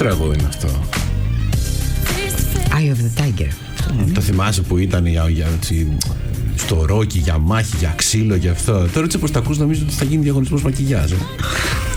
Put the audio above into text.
τραγούδι είναι αυτό? Eye of the Tiger. Το θυμάσαι που ήταν στο Ρόκι για μάχη, για ξύλο, για αυτό? Τώρα έτσι όπως τα ακούς νομίζω ότι θα γίνει διαγωνισμός μακιγιάζ.